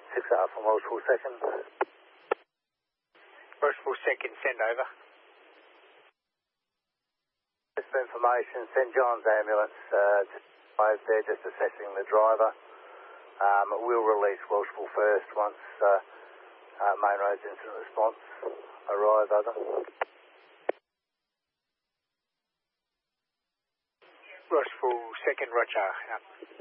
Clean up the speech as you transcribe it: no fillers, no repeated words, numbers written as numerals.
6 Alpha from Welshpool 2nd. Welshpool 2nd, send over. Just for information, St John's ambulance just arrived there, just assessing the driver. We'll release Welshpool first once main roads incident response arrive, over. Welshpool 2nd, roger.